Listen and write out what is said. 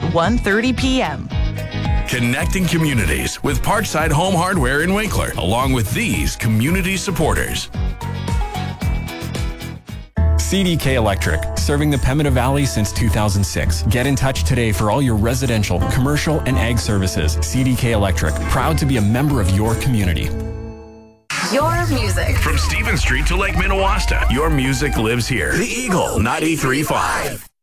1:30 p.m. Connecting communities with Parkside Home Hardware in Winkler, along with these community supporters. CDK Electric, serving the Pemmican Valley since 2006. Get in touch today for all your residential, commercial, and ag services. CDK Electric, proud to be a member of your community. Your music. From Stevens Street to Lake Minnewaska, your music lives here. The Eagle 93.5.